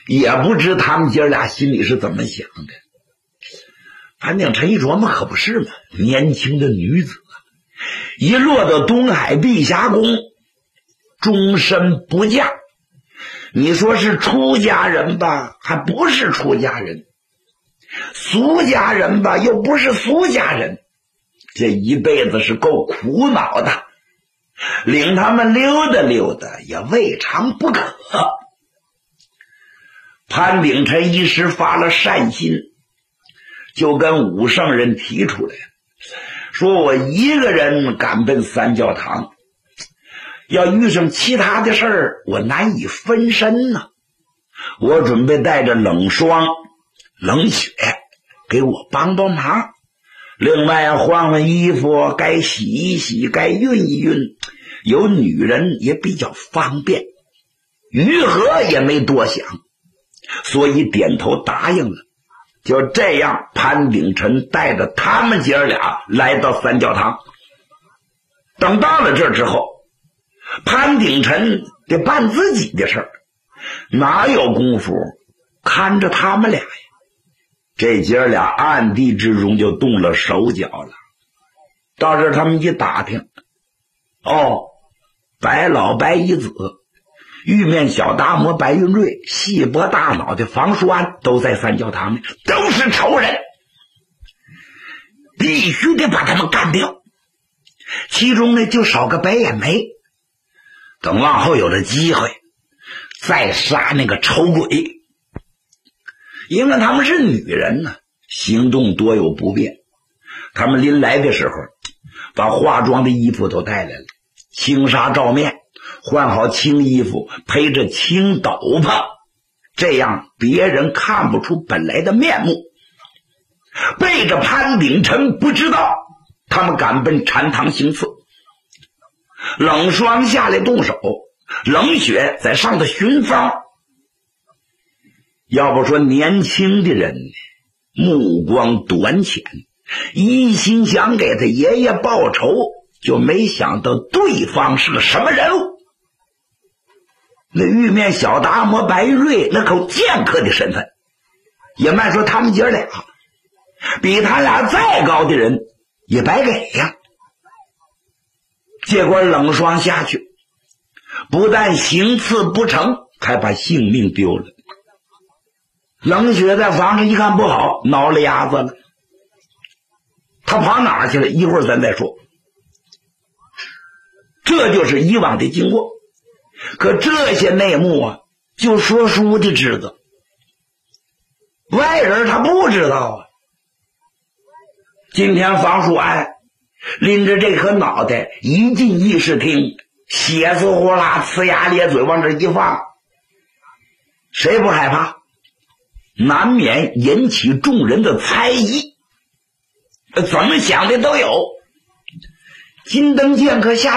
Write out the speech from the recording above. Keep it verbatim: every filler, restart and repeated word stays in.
也不知他们姐俩心里是怎么想的。潘定臣一琢磨，可不是嘛，年轻的女子一落到东海碧霞宫，终身不嫁。你说是出家人吧，还不是出家人；俗家人吧，又不是俗家人。这一辈子是够苦恼的，领他们溜达溜达也未尝不可。潘鼎臣一时发了善心，就跟武圣人提出来，说我一个人赶奔三教堂，要遇上其他的事儿，我难以分身呢。我准备带着冷霜、冷雪给我帮帮忙，另外换换衣服，该洗一洗，该熨一熨，有女人也比较方便。于和也没多想，所以点头答应了。就这样，潘鼎臣带着他们姐俩来到三教堂。等到了这之后，潘鼎臣得办自己的事儿，哪有功夫看着他们俩呀？这姐俩暗地之中就动了手脚了。到这他们一打听，哦，白老白一子、玉面小达摩白云瑞、细脖大脑的房叔安都在三教堂里，都是仇人，必须得把他们干掉。其中呢，就少个白眼眉，等往后有了机会再杀那个丑鬼。因为他们是女人呢，行动多有不便。他们临来的时候把化妆的衣服都带来了，轻纱罩面，换好青衣服，披着青斗篷，这样别人看不出本来的面目。背着潘鼎臣不知道他们赶奔禅堂行刺。冷霜下来动手，冷雪在上头寻方。要不说年轻的人目光短浅，一心想给他爷爷报仇，就没想到对方是个什么人物。那玉面小达摩白云瑞那口剑客的身份，也慢说他们姐俩比他俩再高的人也白给呀。结果冷霜下去，不但行刺不成，还把性命丢了。冷雪在房上一看不好，挠了牙子了。他跑哪儿去了？一会儿咱再说。这就是以往的经过。可这些内幕啊，就说书的知道，外人他不知道啊。今天房叔安拎着这颗脑袋一进议事厅，血丝呼啦，呲牙咧嘴往这一放，谁不害怕？难免引起众人的猜疑，怎么想的都有。金灯剑客下